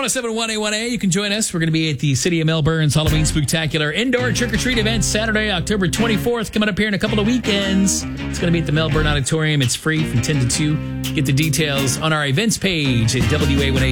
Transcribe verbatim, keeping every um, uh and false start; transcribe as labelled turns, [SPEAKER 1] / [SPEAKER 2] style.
[SPEAKER 1] one oh seven point one A one A. You can join us. We're going to be at the City of Melbourne's Halloween Spooktacular Indoor Trick-or-Treat event Saturday, October twenty-fourth, coming up here in a couple of weekends. It's going to be at the Melbourne Auditorium. It's free from ten to two. Get the details on our events page at W A one A